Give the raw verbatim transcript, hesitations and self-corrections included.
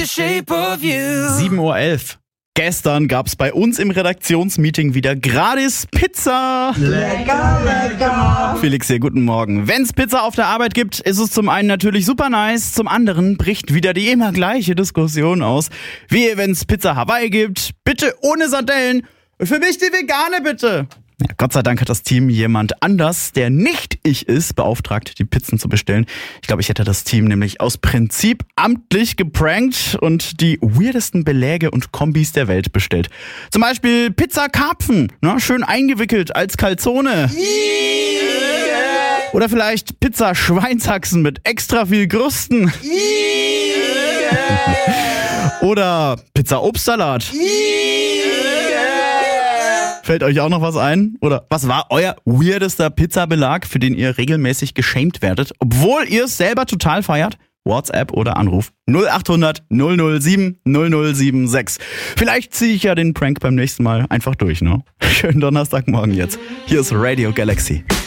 the shape of you. sieben Uhr elf. Gestern gab's bei uns im Redaktionsmeeting wieder gratis Pizza. Lecker, lecker. Felix hier, guten Morgen. Wenn's Pizza auf der Arbeit gibt, ist es zum einen natürlich super nice, zum anderen bricht wieder die immer gleiche Diskussion aus. Wie wenn's Pizza Hawaii gibt, bitte ohne Sardellen. Für mich die vegane bitte. Ja, Gott sei Dank hat das Team jemand anders, der nicht ich ist, beauftragt, die Pizzen zu bestellen. Ich glaube, ich hätte das Team nämlich aus Prinzip amtlich geprankt und die weirdesten Beläge und Kombis der Welt bestellt. Zum Beispiel Pizza Karpfen, ne, schön eingewickelt als Calzone. Yeah. Oder vielleicht Pizza Schweinshaxen mit extra viel Krusten. Yeah. Oder Pizza Obstsalat. Yeah. Fällt euch auch noch was ein? Oder was war euer weirdester Pizzabelag, für den ihr regelmäßig geschämt werdet, obwohl ihr es selber total feiert? WhatsApp oder Anruf null acht hundert null null sieben null null sieben sechs. Vielleicht ziehe ich ja den Prank beim nächsten Mal einfach durch, ne? Schönen Donnerstagmorgen jetzt. Hier ist Radio Galaxy.